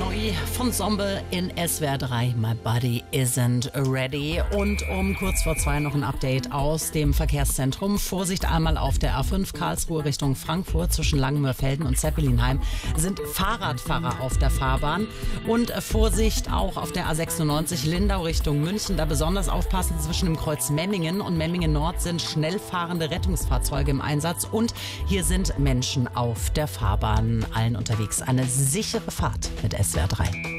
neu von Zombie in SWR 3. My body isn't ready. Und um kurz vor 2 noch ein Update aus dem Verkehrszentrum. Vorsicht einmal auf der A5 Karlsruhe Richtung Frankfurt zwischen Langenmörfelden und Zeppelinheim sind Fahrradfahrer auf der Fahrbahn. Und Vorsicht auch auf der A96 Lindau Richtung München. Da besonders aufpassen zwischen dem Kreuz Memmingen und Memmingen Nord sind schnell fahrende Rettungsfahrzeuge im Einsatz. Und hier sind Menschen auf der Fahrbahn. Allen unterwegs eine sichere Fahrt mit SWR 3.